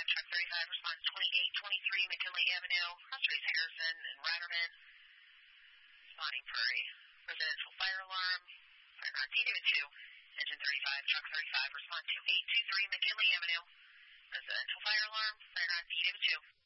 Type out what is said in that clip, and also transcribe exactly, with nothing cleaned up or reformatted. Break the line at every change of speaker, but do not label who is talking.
thirty-five, truck thirty-five, respond to twenty-eight twenty-three McKinley Avenue, cross streets Harrison and Ratterman. Responding for a residential fire alarm. Fire on D W two, engine thirty-five, truck thirty-five, respond to eight two three McKinley Avenue. Residential fire alarm, fire on D W two.